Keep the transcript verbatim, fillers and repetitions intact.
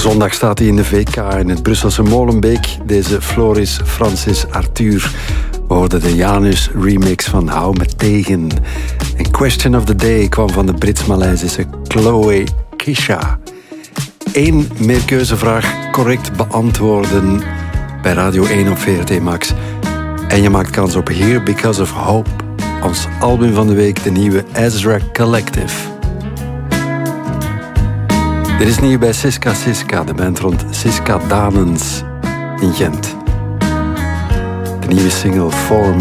Zondag staat hij in de V K in het Brusselse Molenbeek. Deze Floris Francis Arthur. We hoorden de Janus remix van Hou Me Tegen. En Question of the Day kwam van de Brits-Maleisische Chloe Kisha. Eén meerkeuzevraag correct beantwoorden bij Radio één op V R T Max. En je maakt kans op Here Because of Hope. Ons album van de week, de nieuwe Ezra Collective. Dit is nieuw bij Siska Siska, de band rond Siska Danens in Gent. De nieuwe single For Me.